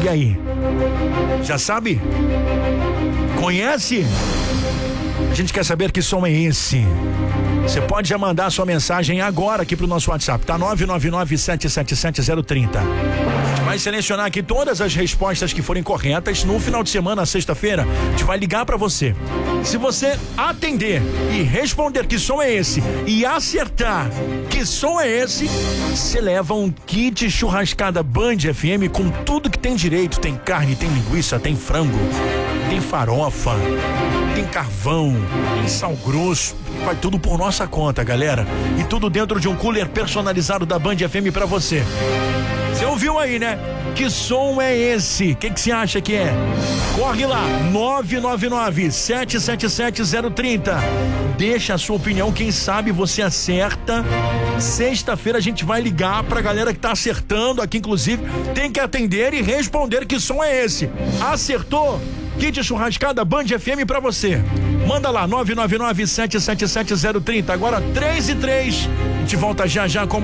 E aí? Já sabe? Conhece? A gente quer saber que som é esse. Você pode já mandar sua mensagem agora aqui pro nosso WhatsApp, tá? 999-777-030. Vai selecionar aqui todas as respostas que forem corretas. No final de semana, sexta-feira, a gente vai ligar pra você. Se você atender e responder que som é esse e acertar que som é esse, você leva um kit churrascada Band FM com tudo que tem direito. Tem carne, tem linguiça, tem frango, tem farofa, tem carvão, tem sal grosso. Vai tudo por nossa conta, galera. E tudo dentro de um cooler personalizado da Band FM pra você. Você ouviu aí, né? Que som é esse? O que você acha que é? Corre lá, 999-777-030. Deixa a sua opinião, quem sabe você acerta. Sexta-feira a gente vai ligar pra galera que tá acertando aqui, inclusive. Tem que atender e responder que som é esse. Acertou? Kit churrascada Band FM pra você. Manda lá, 999-777-030. Agora 3:03. A gente volta já com mais.